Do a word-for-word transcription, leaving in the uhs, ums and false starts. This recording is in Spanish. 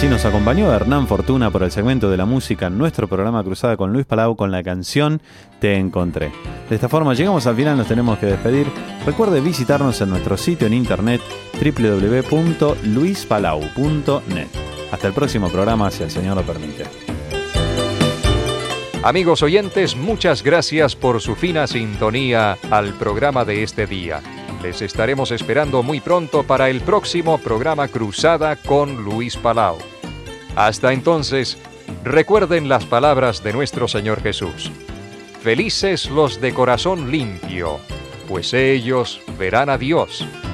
Así nos acompañó Hernán Fortuna por el segmento de la música en nuestro programa Cruzada con Luis Palau con la canción Te Encontré. De esta forma llegamos al final, nos tenemos que despedir. Recuerde visitarnos en nuestro sitio en internet doble u doble u doble u punto luis palau punto net. Hasta el próximo programa, si el Señor lo permite. Amigos oyentes, muchas gracias por su fina sintonía al programa de este día. Les estaremos esperando muy pronto para el próximo programa Cruzada con Luis Palau. Hasta entonces, recuerden las palabras de nuestro Señor Jesús. Felices los de corazón limpio, pues ellos verán a Dios.